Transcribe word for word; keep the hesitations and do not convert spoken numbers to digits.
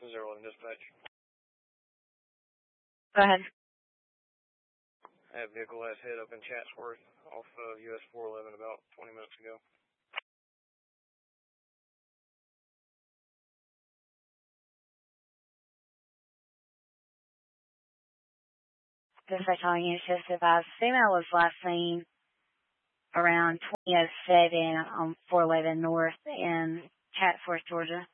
zero eleven dispatch. Go ahead. That vehicle has hit up in Chatsworth off of U S four eleven about twenty minutes ago. Dispatch calling you, just advised. Female was last seen around twenty oh seven on four eleven North in Chatsworth, Georgia.